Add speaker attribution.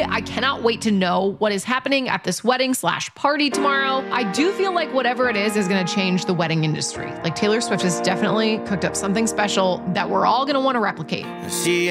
Speaker 1: Honestly, I cannot wait to know what is happening at this wedding/party tomorrow. I do feel like whatever it is going to change the wedding industry. Like Taylor Swift has definitely cooked up something special that we're all going to want to replicate.
Speaker 2: She